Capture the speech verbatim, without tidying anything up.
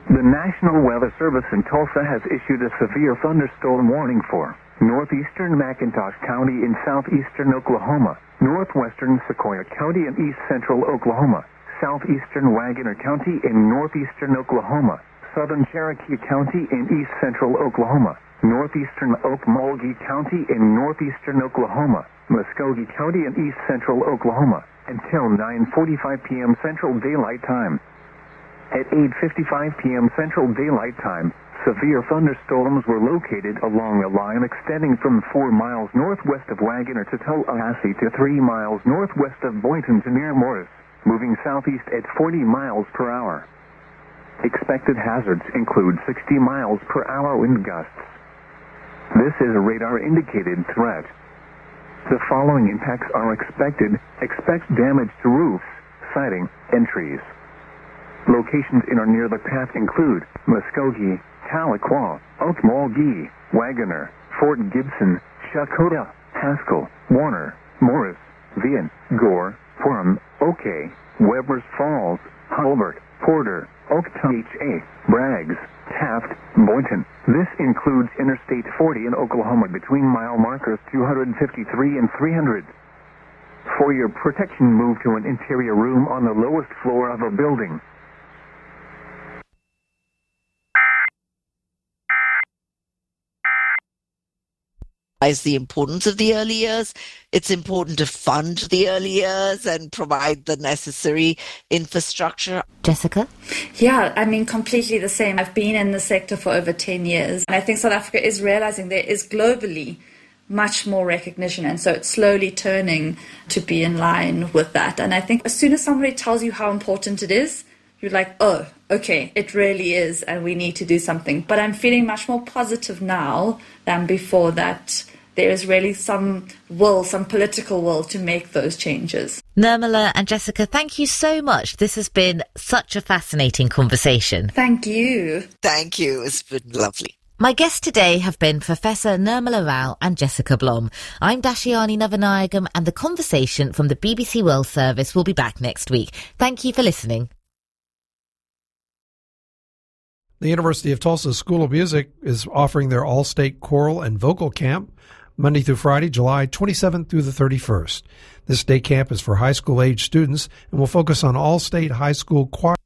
The National Weather Service in Tulsa has issued a severe thunderstorm warning for northeastern McIntosh County in southeastern Oklahoma, northwestern Sequoia County in east central Oklahoma, southeastern Wagoner County in northeastern Oklahoma, southern Cherokee County in east central Oklahoma, northeastern Okmulgee County in northeastern Oklahoma, Muskogee County in east central Oklahoma, until nine forty-five p.m. Central Daylight Time. At eight fifty-five p.m. Central Daylight Time, severe thunderstorms were located along a line extending from four miles northwest of Wagoner to Tallahassee to three miles northwest of Boynton to near Morris, moving southeast at forty miles per hour. Expected hazards include sixty miles per hour wind gusts. This is a radar-indicated threat. The following impacts are expected. Expect damage to roofs, siding, and trees. Locations in or near the path include Muskogee, Tahlequah, Okmulgee, Wagoner, Fort Gibson, Shakota, Haskell, Warner, Morris, Vian, Gore, Purim, Oakey, Webbers Falls, Hulbert, Porter, Oktah, Braggs, Taft, Boynton. This includes Interstate forty in Oklahoma between mile markers two fifty-three and three hundred. For your protection, move to an interior room on the lowest floor of a building. The importance of the early years. It's important to fund the early years and provide the necessary infrastructure. Jessica? Yeah, I mean, completely the same. I've been in the sector for over ten years, and I think South Africa is realizing there is globally much more recognition, and so it's slowly turning to be in line with that. And I think as soon as somebody tells you how important it is, you're like, oh, okay, it really is, and we need to do something. But I'm feeling much more positive now than before that there is really some will, some political will to make those changes. Nirmala and Jessica, thank you so much. This has been such a fascinating conversation. Thank you. Thank you. It's been lovely. My guests today have been Professor Nirmala Rao and Jessica Blom. I'm Dashiani Navanayagam, and the conversation from the B B C World Service will be back next week. Thank you for listening. The University of Tulsa School of Music is offering their all-state choral and vocal camp Monday through Friday, July twenty-seventh through the thirty-first. This day camp is for high school age students and will focus on all-state high school choir